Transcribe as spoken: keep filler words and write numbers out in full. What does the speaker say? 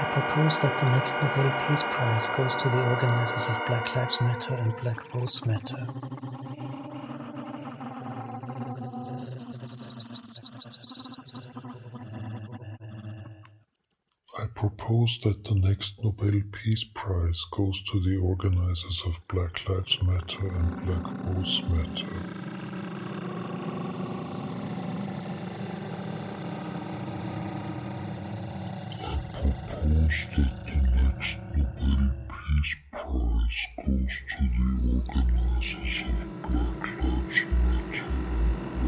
I propose that the next Nobel Peace Prize goes to the organizers of Black Lives Matter and Black Votes Matter. I propose that the next Nobel Peace Prize goes to the organizers of Black Lives Matter and Black Votes Matter. I propose that the next Nobel Peace Prize goes to the organizers of Black Lives Matter.